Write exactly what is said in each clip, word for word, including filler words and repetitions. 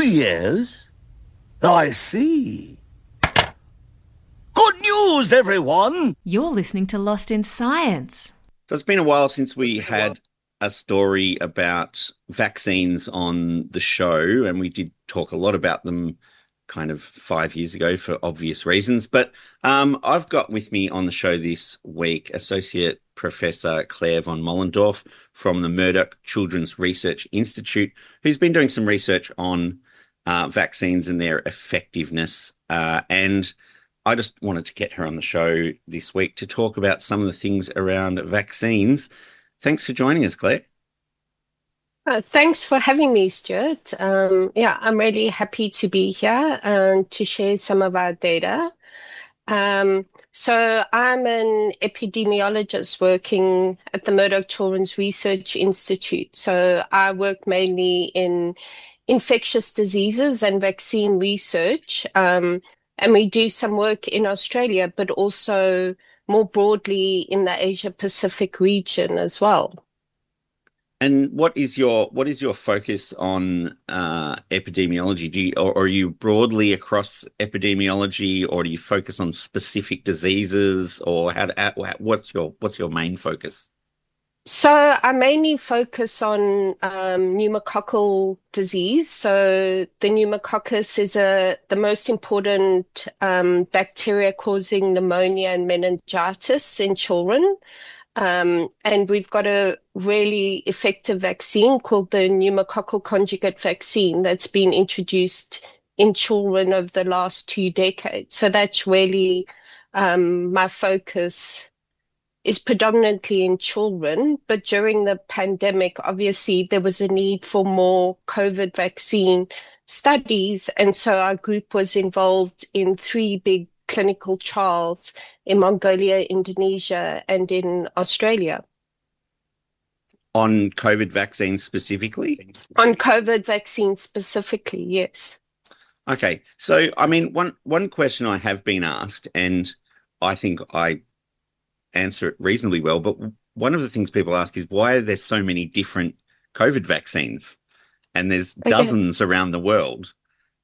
yes? I see. Good news, everyone! You're listening to Lost in Science. So it's been a while since we had a story about vaccines on the show, and we did talk a lot about them kind of five years ago for obvious reasons. But um, I've got with me on the show this week Associate Professor Claire von Mollendorf from the Murdoch Children's Research Institute, who's been doing some research on uh, vaccines and their effectiveness. Uh, and I just wanted to get her on the show this week to talk about some of the things around vaccines. Thanks for joining us, Claire. Uh, thanks for having me, Stuart. Um, yeah, I'm really happy to be here and to share some of our data. Um, so I'm an epidemiologist working at the Murdoch Children's Research Institute. So I work mainly in infectious diseases and vaccine research. Um, and we do some work in Australia, but also more broadly in the Asia Pacific region as well. And what is your what is your focus on uh, epidemiology? Do you, or, or are you broadly across epidemiology, or do you focus on specific diseases, or how? To, what's your what's your main focus? So I mainly focus on um, pneumococcal disease. So the pneumococcus is a the most important um, bacteria causing pneumonia and meningitis in children. Um, and we've got a really effective vaccine called the pneumococcal conjugate vaccine that's been introduced in children over the last two decades. So that's really um, my focus is predominantly in children. But during the pandemic, obviously, there was a need for more COVID vaccine studies. And so our group was involved in three big clinical trials in Mongolia, Indonesia, and in Australia. On COVID vaccines specifically? On COVID vaccines specifically, yes. Okay. So, I mean, one, one question I have been asked, and I think I answer it reasonably well, but one of the things people ask is, why are there so many different COVID vaccines? And there's Okay. dozens around the world.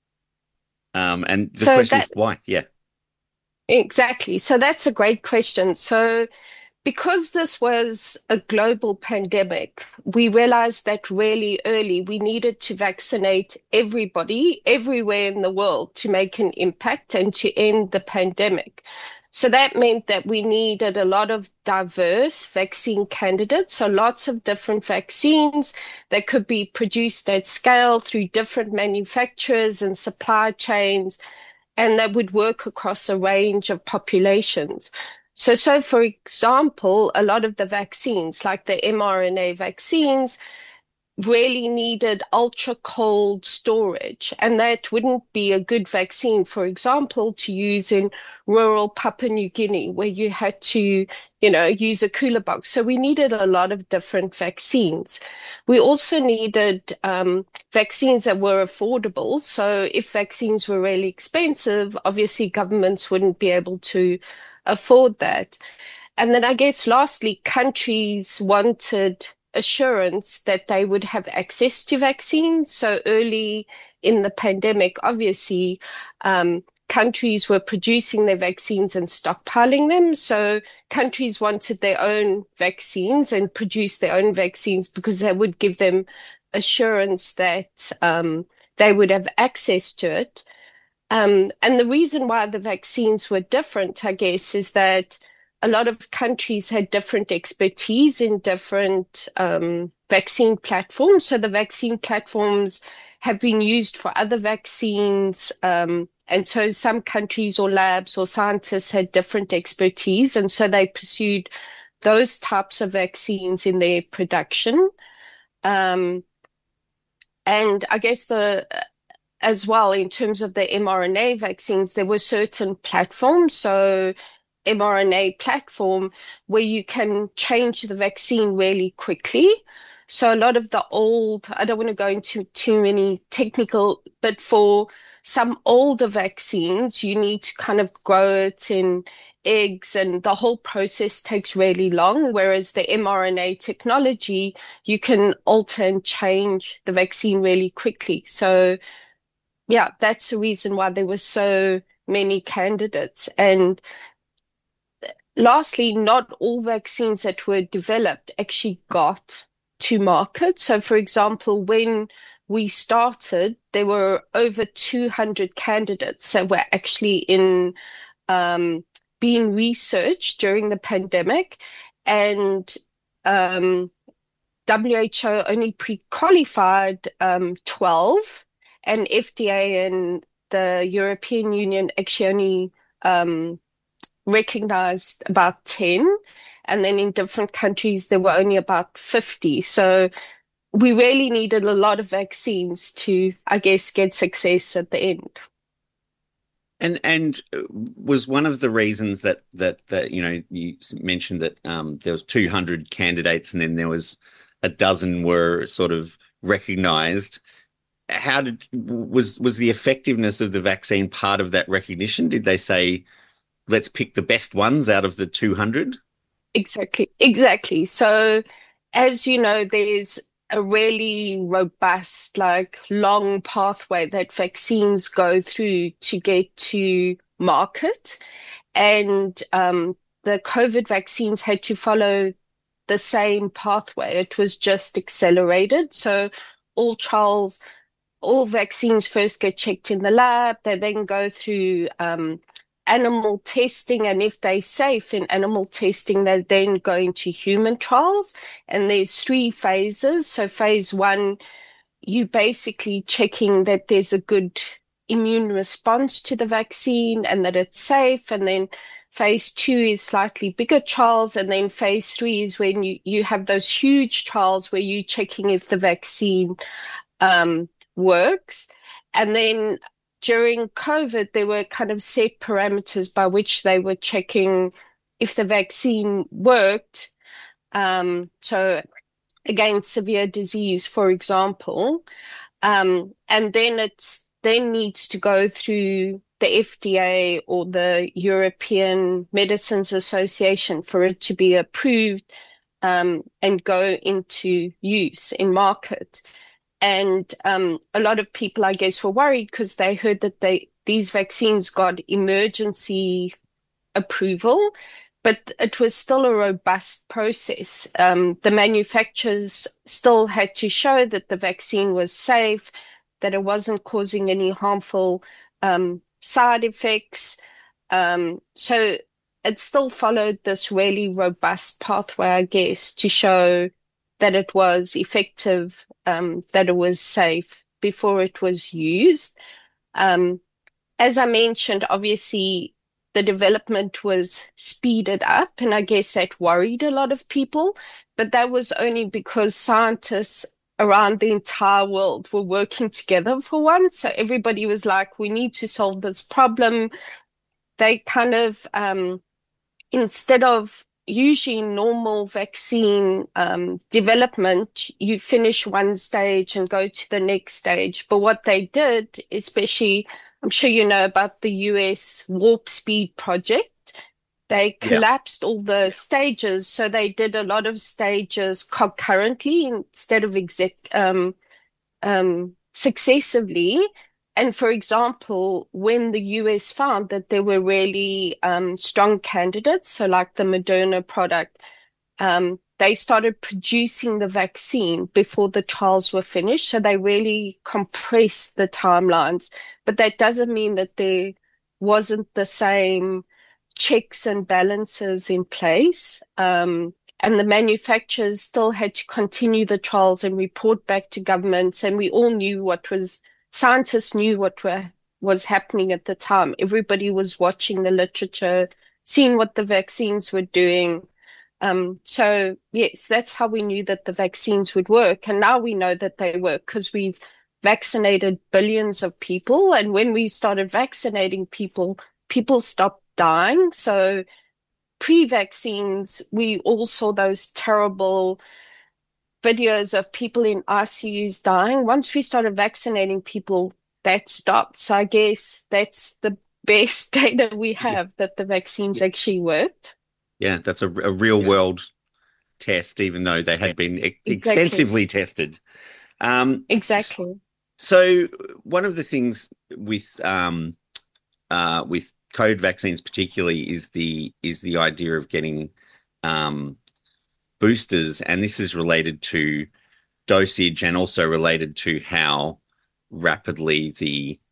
Um, and the So question that- is why? Yeah. Exactly. So that's a great question. So because this was a global pandemic, we realized that really early we needed to vaccinate everybody everywhere in the world to make an impact and to end the pandemic. So that meant that we needed a lot of diverse vaccine candidates, so lots of different vaccines that could be produced at scale through different manufacturers and supply chains, and that would work across a range of populations. So, so for example, a lot of the vaccines, like the mRNA vaccines, really needed ultra cold storage, and that wouldn't be a good vaccine, for example, to use in rural Papua New Guinea, where you had to, you know, use a cooler box. So we needed a lot of different vaccines. We also needed um, vaccines that were affordable. So if vaccines were really expensive, obviously governments wouldn't be able to afford that. And then I guess lastly, countries wanted assurance that they would have access to vaccines. So early in the pandemic, obviously, um, countries were producing their vaccines and stockpiling them. So countries wanted their own vaccines and produced their own vaccines because that would give them assurance that um, they would have access to it. Um, and the reason why the vaccines were different, I guess, is that a lot of countries had different expertise in different um, vaccine platforms. So the vaccine platforms have been used for other vaccines. Um, and so some countries or labs or scientists had different expertise. And so they pursued those types of vaccines in their production. Um, and I guess the as well, in terms of the mRNA vaccines, there were certain platforms. So mRNA platform where you can change the vaccine really quickly. So a lot of the old, I don't want to go into too many technical, but for some older vaccines, you need to kind of grow it in eggs and the whole process takes really long. Whereas the mRNA technology, you can alter and change the vaccine really quickly. So Yeah, that's the reason why there were so many candidates. And lastly, not all vaccines that were developed actually got to market. So, for example, when we started, there were over two hundred candidates that were actually in um, being researched during the pandemic. And um, W H O only pre-qualified um, twelve, and F D A and the European Union actually only um, recognized about ten. And then in different countries, there were only about fifty. So we really needed a lot of vaccines to, I guess, get success at the end. And and was one of the reasons that that that you know you mentioned that um, there was two hundred candidates and then there was a dozen were sort of recognized. How did was was the effectiveness of the vaccine part of that recognition? Did they say, let's pick the best ones out of the two hundred? Exactly, exactly. So, as you know, there's a really robust, like long pathway that vaccines go through to get to market. And um, the COVID vaccines had to follow the same pathway. It was just accelerated. So all trials, all vaccines first get checked in the lab. They then go through um, animal testing, and if they're safe in animal testing, they then go into human trials. And there's three phases. So phase one, you basically checking that there's a good immune response to the vaccine and that it's safe. And then phase two is slightly bigger trials. And then phase three is when you, you have those huge trials where you're checking if the vaccine um, works. And then during COVID, there were kind of set parameters by which they were checking if the vaccine worked. Um, so against severe disease, for example. Um, and then it's then needs to go through the F D A or the European Medicines Association for it to be approved um, and go into use in market. And um, a lot of people, I guess, were worried because they heard that they these vaccines got emergency approval, but it was still a robust process. Um, the manufacturers still had to show that the vaccine was safe, that it wasn't causing any harmful um, side effects. Um, so it still followed this really robust pathway, I guess, to show that it was effective, um, that it was safe before it was used. Um, as I mentioned, obviously, the development was speeded up, and I guess that worried a lot of people, but that was only because scientists around the entire world were working together for once. So everybody was like, we need to solve this problem. They kind of, um, instead of usually normal vaccine um, development, you finish one stage and go to the next stage. But what they did, especially, I'm sure you know about the U S Warp Speed project, they collapsed yeah. all the stages. So they did a lot of stages concurrently instead of exec, um, um, successively. And for example, when the U S found that there were really um, strong candidates, so like the Moderna product, um, they started producing the vaccine before the trials were finished. So they really compressed the timelines. But that doesn't mean that there wasn't the same checks and balances in place. Um, and the manufacturers still had to continue the trials and report back to governments. And we all knew what was Scientists knew what were, was happening at the time. Everybody was watching the literature, seeing what the vaccines were doing. Um, so, yes, that's how we knew that the vaccines would work. And now we know that they work because we've vaccinated billions of people. And when we started vaccinating people, people stopped dying. So pre-vaccines, we all saw those terrible videos of people in I C Us dying. Once we started vaccinating people, that stopped. So I guess that's the best data we have yeah. that the vaccines yeah. actually worked. Yeah, that's a, a real world test, even though they had been e- exactly. extensively tested. Um, exactly. So one of the things with um, uh, with COVID vaccines, particularly, is the is the idea of getting um, boosters, and this is related to dosage and also related to how rapidly the